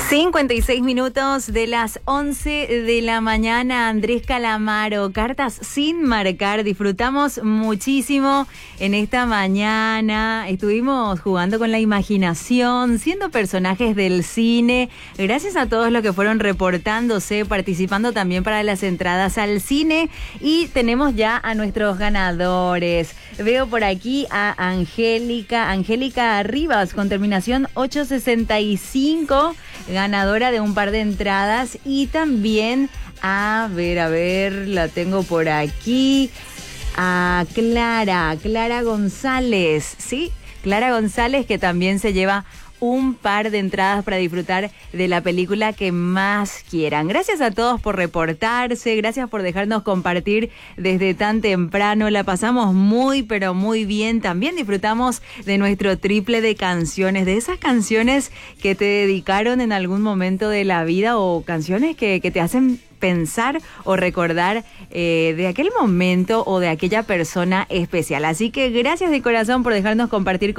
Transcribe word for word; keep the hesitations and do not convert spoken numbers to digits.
cincuenta y seis minutos de las once de la mañana. Andrés Calamaro, cartas sin marcar. Disfrutamos muchísimo en esta mañana. Estuvimos jugando con la imaginación, siendo personajes del cine. Gracias a todos los que fueron reportándose, participando también para las entradas al cine. Y tenemos ya a nuestros ganadores. Veo por aquí a Angélica, Angélica Rivas, con terminación ocho sesenta y cinco. Ganadora de un par de entradas. Y también, a ver, a ver, la tengo por aquí, a Clara, Clara González, ¿sí? Clara González, que también se lleva un par de entradas para disfrutar de la película que más quieran. Gracias a todos por reportarse, gracias por dejarnos compartir desde tan temprano. La pasamos muy, pero muy bien. También disfrutamos de nuestro triple de canciones, de esas canciones que te dedicaron en algún momento de la vida o canciones que, que te hacen pensar o recordar eh, de aquel momento o de aquella persona especial. Así que gracias de corazón por dejarnos compartir con